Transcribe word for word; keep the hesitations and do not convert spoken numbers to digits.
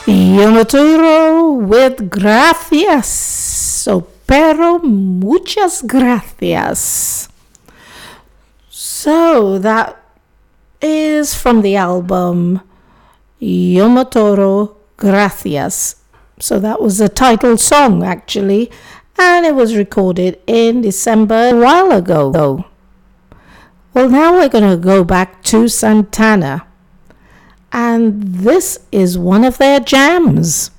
Yo me turo with gracias. So, pero muchas gracias. So, that is from the album Yo me turo gracias. So, that was the title song actually, and it was recorded in December a while ago, though. Well, now we're going to go back to Santana. And this is one of their jams.